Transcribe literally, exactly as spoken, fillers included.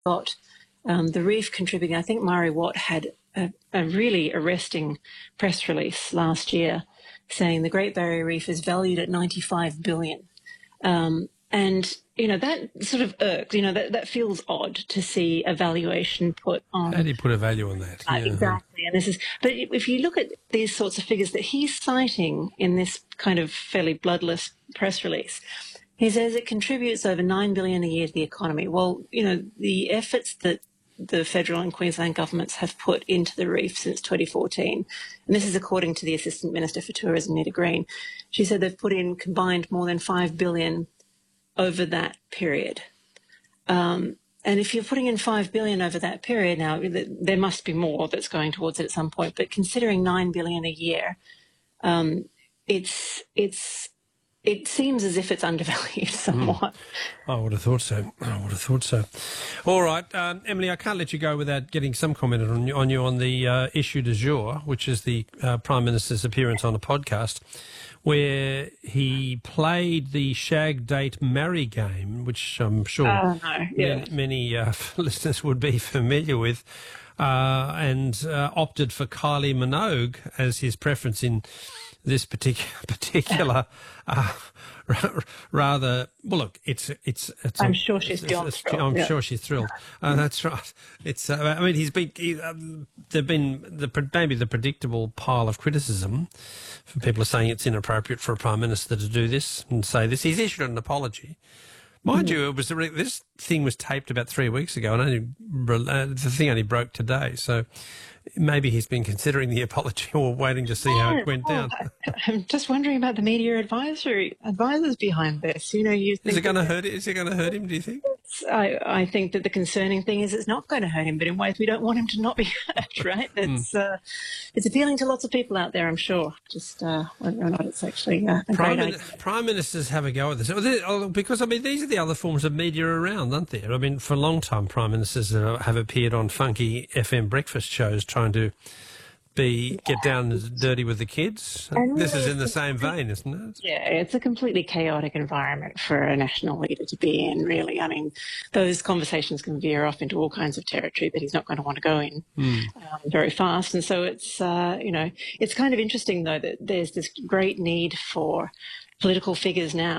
got um, the reef contributing. I think Murray Watt had a, a really arresting press release last year saying the Great Barrier Reef is valued at ninety-five billion dollars. Um, and, you know, that sort of irks, you know, that, that feels odd to see a valuation put on. How do you put a value on that? Uh, Yeah. exactly. And this is, but if you look at these sorts of figures that he's citing in this kind of fairly bloodless press release, he says it contributes over nine billion dollars a year to the economy. Well, you know, the efforts that the federal and Queensland governments have put into the reef since twenty fourteen, and this is according to the Assistant Minister for Tourism, Nita Green. She said they've put in combined more than five billion dollars over that period. Um, and if you're putting in five billion dollars over that period now, there must be more that's going towards it at some point. But considering nine billion dollars a year, um, it's it's it seems as if it's undervalued somewhat. Mm. I would have thought so. I would have thought so. All right, um, Emily, I can't let you go without getting some comment on you on, you on the uh, issue du jour, which is the uh, Prime Minister's appearance on a podcast where he played the shag, date, marry game, which I'm sure Oh, no. Yeah. many, many uh, listeners would be familiar with, uh, and uh, opted for Kylie Minogue as his preference in this particular particular uh, rather well look it's it's, it's I'm a, sure she's it's, beyond it's, thrilled. I'm Yeah. sure she's thrilled. Uh, that's right. It's uh, I mean he's been he, um, there've been the maybe the predictable pile of criticism for people are saying it's inappropriate for a Prime Minister to do this and say this. He's issued an apology. Mind mm. you, it was this thing was taped about three weeks ago, and only uh, the thing only broke today. So maybe he's been considering the apology or waiting to see yeah, how it went well, down. I, I'm just wondering about the media advisory advisors behind this. You know, you think is it going to hurt? Is it going to hurt him? Do you think? I, I think that the concerning thing is it's not going to hurt him, but in ways we don't want him to not be hurt. Right? It's mm. uh, it's appealing to lots of people out there, I'm sure. Just uh, whether or not it's actually uh, a Prime, great Min- idea. Prime Ministers have a go at this because I mean these are the other forms of media around, aren't there? I mean, for a long time, Prime Ministers have appeared on funky F M breakfast shows trying to be get down and dirty with the kids. And this really, is in the same vein, isn't it? Yeah, it's a completely chaotic environment for a national leader to be in, really. I mean, those conversations can veer off into all kinds of territory that he's not going to want to go in mm. um, very fast. And so it's, uh, you know, it's kind of interesting, though, that there's this great need for political figures now